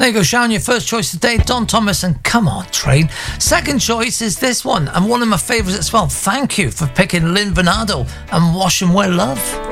There you go, Sharon, your first choice today, Don Thomas and Come On Train. Second choice is this one, and one of my favourites as well. Thank you for picking Lynn Venado and Wash and Wear Love.